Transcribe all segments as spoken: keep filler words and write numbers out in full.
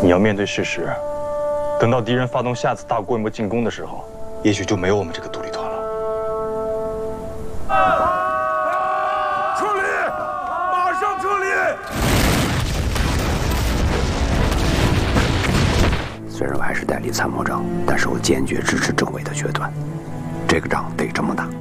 你要面对事实，等到敌人发动下次大规模进攻的时候，也许就没有我们这个独立团了。 撤离！马上撤离！ 虽然我还是代理参谋长，但是我坚决支持政委的决断。这个仗得这么打。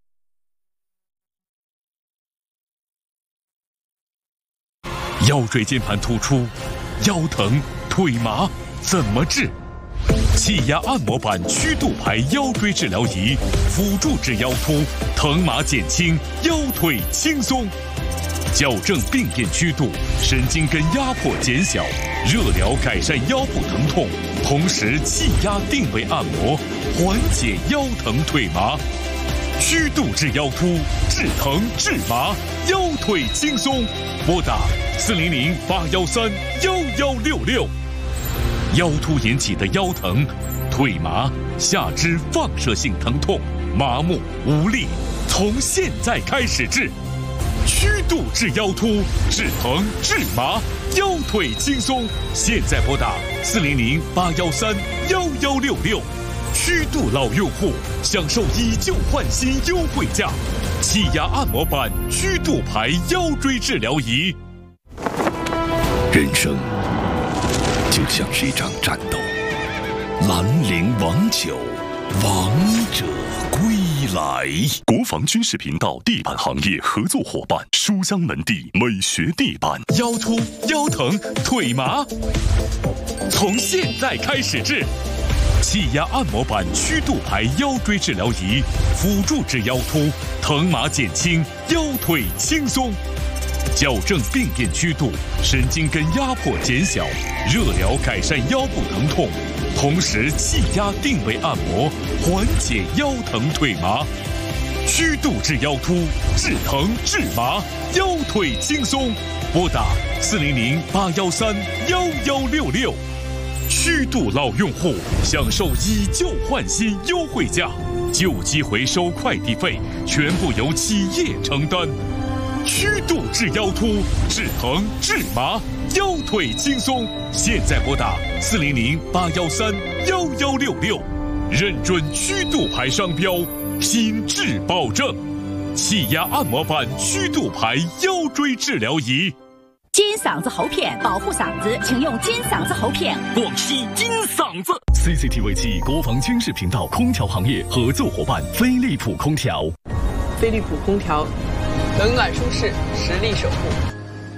腰椎间盘突出，腰疼、腿麻怎么治？气压按摩板曲度排腰椎治疗仪，辅助治腰突，疼麻减轻，腰腿轻松。矫正病变曲度，神经根压迫减小，热疗改善腰部疼痛，同时气压定位按摩，缓解腰疼腿麻。曲度治腰突，治疼治麻，腰腿轻松。拨打四零零八幺三幺幺六六。腰突引起的腰疼、腿麻、下肢放射性疼痛、麻木无力，从现在开始治。曲度治腰突，治疼治麻，腰腿轻松。现在拨打四零零八幺三幺幺六六。曲度老用户享受以旧换新优惠价，气压按摩板曲度排腰椎治疗仪。 人生就像是一场战斗，兰陵王酒，王者归来。国防军事频道地板行业合作伙伴书香门第美学地板。 腰突、腰疼、腿麻，从现在开始治。气压按摩板曲度排腰椎治疗仪，辅助治腰突，疼麻减轻，腰腿轻松。矫正病变曲度，神经根压迫减小，热疗改善腰部疼痛，同时气压定位按摩，缓解腰疼腿麻。曲度治腰突，治疼治麻，腰腿轻松。拨打四零零八幺三幺幺六六。曲度老用户享受以旧换新优惠价，旧机回收快递费全部由企业承担。曲度治腰突，治疼治麻，腰腿轻松。现在拨打四零零八幺三幺幺六六，认准曲度牌商标，品质保证。气压按摩板曲度牌腰椎治疗仪。 金嗓子喉片保护嗓子，请用金嗓子喉片。 广西金嗓子 C C T V 七国防军事频道空调行业合作伙伴飞利浦空调。 飞利浦空调，冷暖舒适，实力守护。